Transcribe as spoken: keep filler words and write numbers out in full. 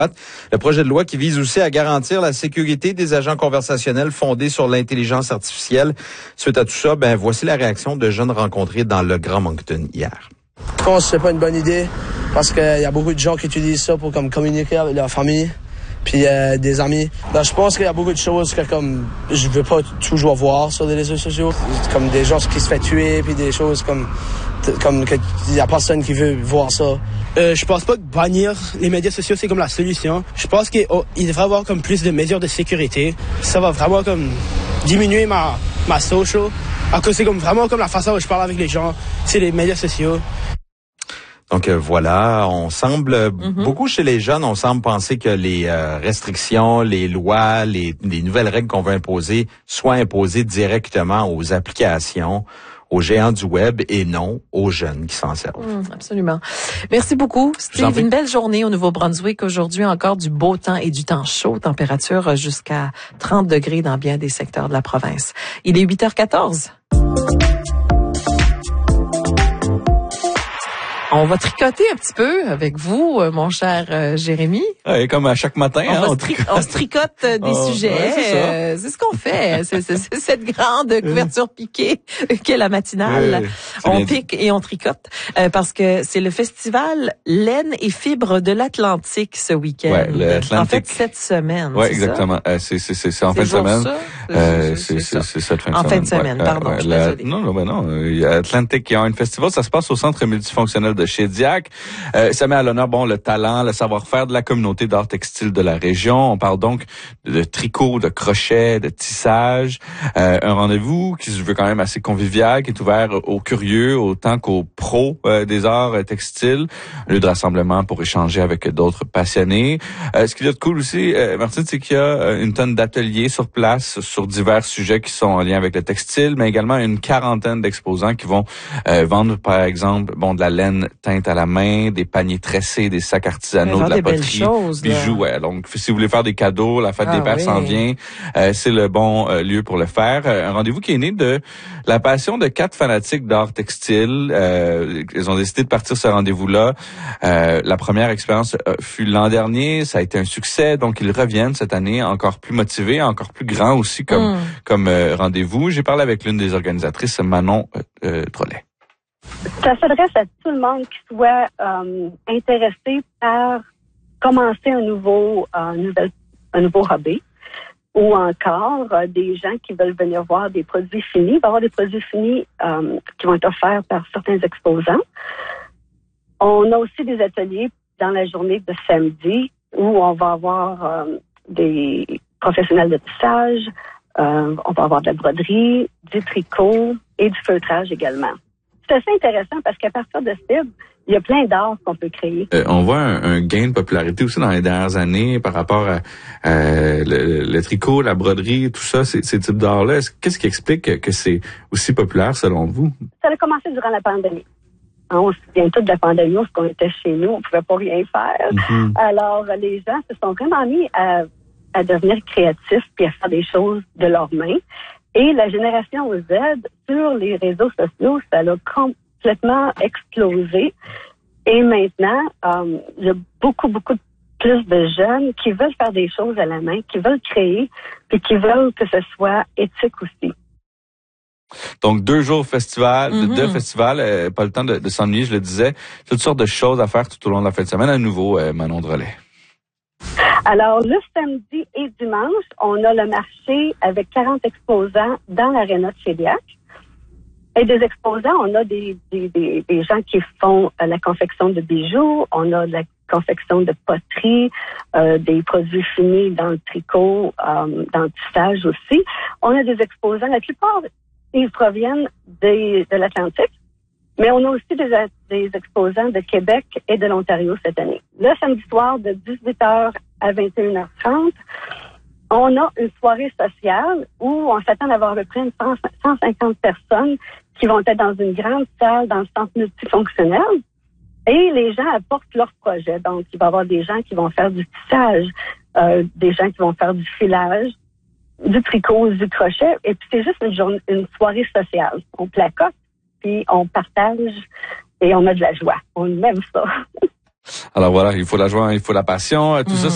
Le projet de loi qui vise aussi à garantir la sécurité des agents conversationnels fondés sur l'intelligence artificielle. Suite à tout ça, ben voici la réaction de jeunes rencontrés dans le Grand Moncton hier. Je pense que c'est pas une bonne idée parce qu'il y a beaucoup de gens qui utilisent ça pour comme communiquer avec leur famille puis euh, des amis. Donc, je pense qu'il y a beaucoup de choses que comme je veux pas toujours voir sur les réseaux sociaux, comme des gens qui se font tuer puis des choses comme comme que y a personne qui veut voir ça. Euh, je pense pas que bannir les médias sociaux c'est comme la solution. Je pense qu'il oh, il devrait y avoir comme plus de mesures de sécurité. Ça va vraiment comme diminuer ma ma social. À cause c'est comme vraiment comme la façon dont je parle avec les gens, c'est les médias sociaux. Donc euh, voilà, on semble, Mm-hmm. beaucoup chez les jeunes, on semble penser que les euh, restrictions, les lois, les, les nouvelles règles qu'on veut imposer soient imposées directement aux applications, aux géants du web et non aux jeunes qui s'en servent. Mmh, absolument. Merci beaucoup, Steve. Une belle journée au Nouveau-Brunswick. Aujourd'hui, encore du beau temps et du temps chaud. Température jusqu'à trente degrés dans bien des secteurs de la province. Il est huit heures quatorze. On va tricoter un petit peu avec vous, mon cher euh, Jérémy. Ouais, comme à chaque matin, on, hein, on, on, tri- on se tricote euh, des oh, sujets. Ouais, c'est, euh, c'est ce qu'on fait. C'est, c'est, c'est cette grande couverture piquée qu'est la matinale. Oui, on pique et on tricote euh, parce que c'est le festival Laine et Fibres de l'Atlantique ce week-end. Ouais, l'Atlantique. En fait, cette semaine. Ouais, c'est exactement. Ça? Euh, c'est, c'est, c'est, c'est en c'est fin de semaine. Ça? Euh, c'est, c'est, c'est, c'est, c'est cette fin de en semaine. fin de semaine, ouais, pardon. Ouais, je suis la, désolée. non, non, ben non. Il y a Atlantic qui a un festival. Ça se passe au Centre multifonctionnel de Shediac. Euh, ça met à l'honneur, bon, le talent, le savoir-faire de la communauté d'art textile de la région. On parle donc de tricot, de crochet, de tissage. Euh, un rendez-vous qui se veut quand même assez convivial, qui est ouvert aux curieux autant qu'aux pros euh, des arts euh, textiles. Un lieu de rassemblement pour échanger avec d'autres passionnés. Euh, ce qu'il y a de cool aussi, euh, Martine, c'est qu'il y a euh, une tonne d'ateliers sur place sur divers sujets qui sont en lien avec le textile, mais également une quarantaine d'exposants qui vont euh, vendre, par exemple, bon, de la laine teinte à la main, des paniers tressés, des sacs artisanaux, de la poterie, choses, bijoux. Ouais. Donc, si vous voulez faire des cadeaux, la fête ah, des pères oui. s'en vient. Euh, c'est le bon euh, lieu pour le faire. Euh, un rendez-vous qui est né de la passion de quatre fanatiques d'art textile. Euh, ils ont décidé de partir ce rendez-vous-là. Euh, la première expérience euh, fut l'an dernier. Ça a été un succès. Donc, ils reviennent cette année encore plus motivés, encore plus grands aussi comme, mm. comme euh, rendez-vous. J'ai parlé avec l'une des organisatrices, Manon euh, euh, Trollet. Ça s'adresse à tout le monde qui soit euh, intéressé par commencer un nouveau, euh, nouvel, un nouveau hobby ou encore euh, des gens qui veulent venir voir des produits finis. Il va y avoir des produits finis euh, qui vont être offerts par certains exposants. On a aussi des ateliers dans la journée de samedi où on va avoir euh, des professionnels de tissage, euh, on va avoir de la broderie, du tricot et du feutrage également. C'est assez intéressant parce qu'à partir de cible, il y a plein d'arts qu'on peut créer. Euh, on voit un, un gain de popularité aussi dans les dernières années par rapport à euh, le, le tricot, la broderie, tout ça, ces, ces types d'arts-là. Qu'est-ce qui explique que c'est aussi populaire selon vous? Ça a commencé durant la pandémie. On se souvient tous de la pandémie, où on était chez nous, on pouvait pas rien faire. Mm-hmm. Alors, les gens se sont vraiment mis à, à devenir créatifs puis à faire des choses de leurs mains. Et la génération Z, sur les réseaux sociaux, ça a complètement explosé. Et maintenant, euh, il y a beaucoup, beaucoup plus de jeunes qui veulent faire des choses à la main, qui veulent créer, puis qui veulent que ce soit éthique aussi. Donc, deux jours festival, Mm-hmm. deux festivals, euh, pas le temps de, de s'ennuyer, je le disais. Toutes sortes de choses à faire tout au long de la fin de semaine. À nouveau, euh, Manon Drolet. Alors, le samedi et dimanche, on a le marché avec quarante exposants dans l'aréna de Shediac. Et des exposants, on a des, des, des, des gens qui font euh, la confection de bijoux, on a de la confection de poterie, euh, des produits finis dans le tricot, euh, dans le tissage aussi. On a des exposants, la plupart, ils proviennent des, de l'Atlantique, mais on a aussi des, des exposants de Québec et de l'Ontario cette année. Le samedi soir, de dix-huit heures à vingt et une heures trente, on a une soirée sociale où on s'attend d'avoir à peu près cent cinquante personnes qui vont être dans une grande salle dans le centre multifonctionnel. Et les gens apportent leurs projets. Donc, il va y avoir des gens qui vont faire du tissage, euh, des gens qui vont faire du filage, du tricot, du crochet. Et puis, c'est juste une journée, une soirée sociale. On placote, puis on partage et on a de la joie. On aime ça. Alors voilà, il faut la joie, il faut la passion, tout mm. ça.